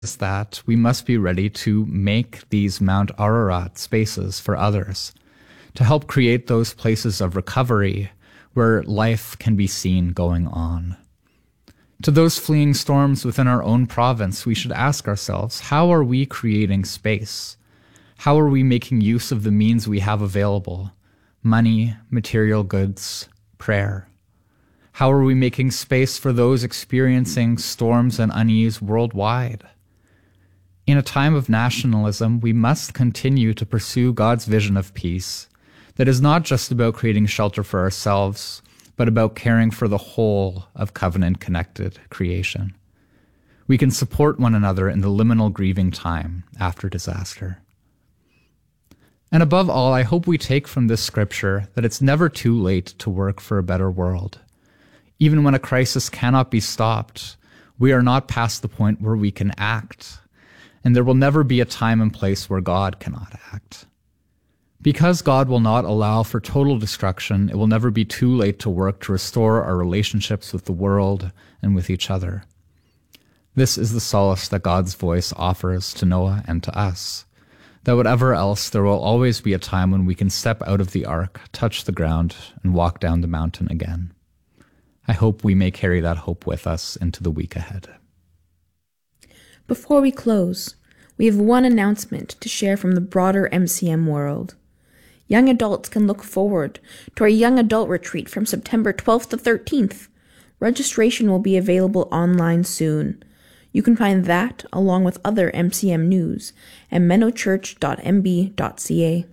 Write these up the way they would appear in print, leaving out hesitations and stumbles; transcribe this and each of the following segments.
is that we must be ready to make these Mount Ararat spaces for others, to help create those places of recovery where life can be seen going on. To those fleeing storms within our own province, we should ask ourselves, how are we creating space? How are we making use of the means we have available? Money, material goods, prayer. How are we making space for those experiencing storms and unease worldwide? In a time of nationalism, we must continue to pursue God's vision of peace that is not just about creating shelter for ourselves, but about caring for the whole of covenant-connected creation. We can support one another in the liminal grieving time after disaster. And above all, I hope we take from this scripture that it's never too late to work for a better world. Even when a crisis cannot be stopped, we are not past the point where we can act. And there will never be a time and place where God cannot act. Because God will not allow for total destruction, it will never be too late to work to restore our relationships with the world and with each other. This is the solace that God's voice offers to Noah and to us, that whatever else, there will always be a time when we can step out of the ark, touch the ground, and walk down the mountain again. I hope we may carry that hope with us into the week ahead. Before we close, we have one announcement to share from the broader MCM world. Young adults can look forward to our Young Adult Retreat from September 12th to 13th. Registration will be available online soon. You can find that, along with other MCM news, at mennochurch.mb.ca.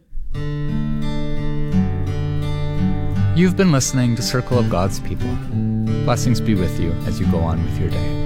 You've been listening to Circle of God's People. Blessings be with you as you go on with your day.